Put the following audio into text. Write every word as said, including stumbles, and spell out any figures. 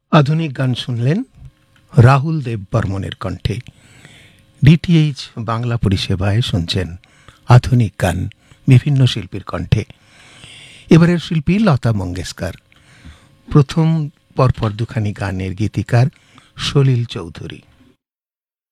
আধুনিক গান শুনলেন রাহুল দেব বর্মনের কণ্ঠে। ডিটিএইচ বাংলা পরিষেবায় শুনছেন আধুনিক গান বিভিন্ন শিল্পীর কণ্ঠে। এবারের শিল্পী লতা মঙ্গেশকর। প্রথম পরপর দুখানি গানের গীতিকার সলিল চৌধুরী।